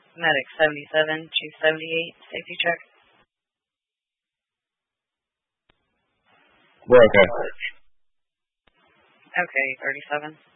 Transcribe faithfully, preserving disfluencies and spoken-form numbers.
Medic seventy-seven, two seventy-eight, safety check. We're okay. Okay, thirty-seven.